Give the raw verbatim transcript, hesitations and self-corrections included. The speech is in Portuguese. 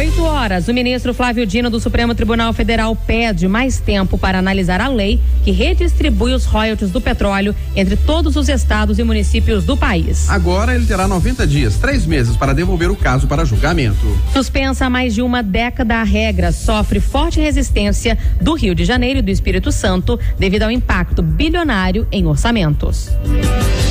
oito horas, o ministro Flávio Dino do Supremo Tribunal Federal pede mais tempo para analisar a lei que redistribui os royalties do petróleo entre todos os estados e municípios do país. Agora ele terá noventa dias, três meses, para devolver o caso para julgamento. Suspensa há mais de uma década, a regra sofre forte resistência do Rio de Janeiro e do Espírito Santo devido ao impacto bilionário em orçamentos.